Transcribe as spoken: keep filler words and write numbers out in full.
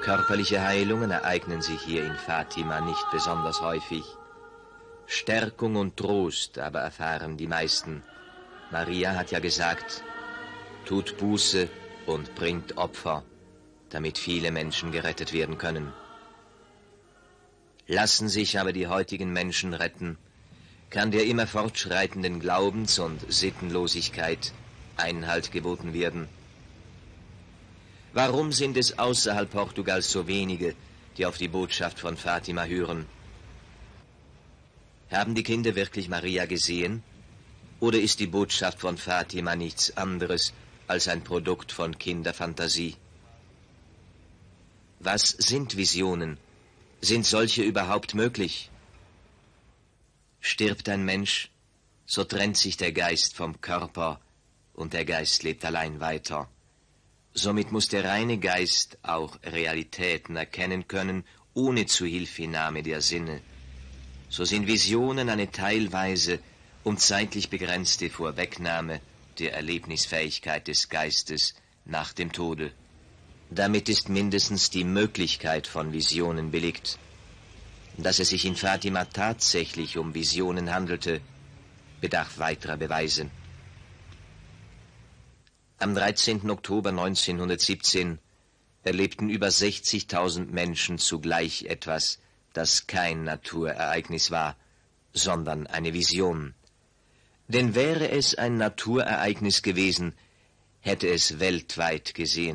Körperliche Heilungen ereignen sich hier in Fatima nicht besonders häufig. Stärkung und Trost aber erfahren die meisten. Maria hat ja gesagt, tut Buße und bringt Opfer, damit viele Menschen gerettet werden können. Lassen sich aber die heutigen Menschen retten, kann der immer fortschreitenden Glaubens- und Sittenlosigkeit Einhalt geboten werden. Warum sind es außerhalb Portugals so wenige, die auf die Botschaft von Fatima hören? Haben die Kinder wirklich Maria gesehen? Oder ist die Botschaft von Fatima nichts anderes als ein Produkt von Kinderfantasie? Was sind Visionen? Sind solche überhaupt möglich? Stirbt ein Mensch, so trennt sich der Geist vom Körper und der Geist lebt allein weiter. Somit muss der reine Geist auch Realitäten erkennen können, ohne Zuhilfenahme der Sinne. So sind Visionen eine teilweise und zeitlich begrenzte Vorwegnahme der Erlebnisfähigkeit des Geistes nach dem Tode. Damit ist mindestens die Möglichkeit von Visionen belegt. Dass es sich in Fatima tatsächlich um Visionen handelte, bedarf weiterer Beweise. Am dreizehnten Oktober neunzehnhundertsiebzehn erlebten über sechzigtausend Menschen zugleich etwas, das kein Naturereignis war, sondern eine Vision. Denn wäre es ein Naturereignis gewesen, hätte es weltweit gesehen